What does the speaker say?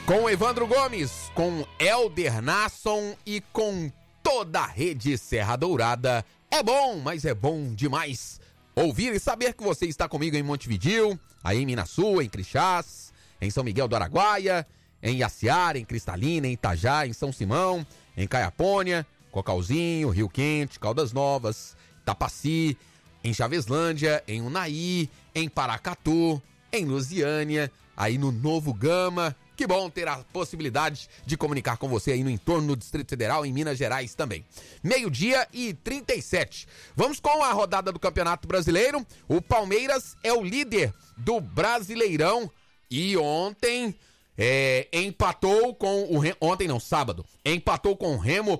Com Evandro Gomes, com Elder Nasson e com toda a rede Serra Dourada. É bom, mas é bom demais ouvir e saber que você está comigo em Montevidéu, aí em Minaçu, em Crixás, em São Miguel do Araguaia, em Iaciara, em Cristalina, em Itajá, em São Simão, em Caiapônia, Cocalzinho, Rio Quente, Caldas Novas, Tapaci, em Chaveslândia, em Unai, em Paracatu, em Lusiânia, aí no Novo Gama. Que bom ter a possibilidade de comunicar com você aí no entorno do Distrito Federal, em Minas Gerais também. 12:37. Vamos com a rodada do Campeonato Brasileiro. O Palmeiras é o líder do Brasileirão e ontem empatou com o Remo, sábado, empatou com o Remo